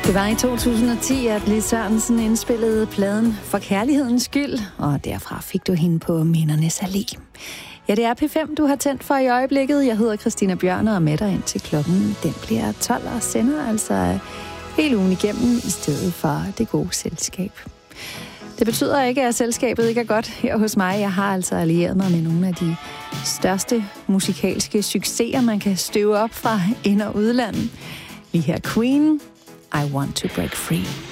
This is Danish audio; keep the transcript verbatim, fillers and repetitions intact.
Det var i to tusind og ti, at Lis Sørensen indspillede pladen For Kærlighedens Skyld, og derfra fik du hende på Mindernes Allé. Ja, det er P fem, du har tændt for i øjeblikket. Jeg hedder Christina Bjørn og er med dig ind til klokken. Den bliver tolv og sender altså hele ugen igennem i stedet for det gode selskab. Det betyder ikke, at selskabet ikke er godt her hos mig. Jeg har altså allieret mig med nogle af de største musikalske succeser, man kan støve op fra ind- og udlandet. Lige her Queen, I Want to Break Free.